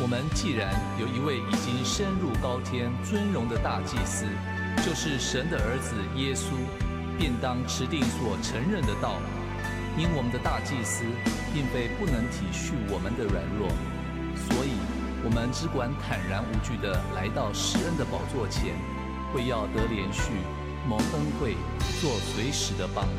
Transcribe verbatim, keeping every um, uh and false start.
我们既然有一位已经升入高天尊荣的大祭司，就是神的儿子耶稣，便当持定所承认的道。因我们的大祭司并非不能体恤我们的软弱，所以我们只管坦然无惧地来到施恩的宝座前，为要得连续蒙恩惠，做随时的帮